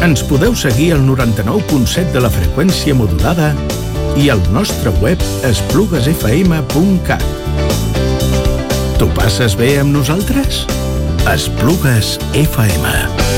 Ens podeu seguir al 99.7 de la freqüència modulada i al nostre web espluguesfm.cat. T'ho passes bé amb nosaltres? Esplugues FM.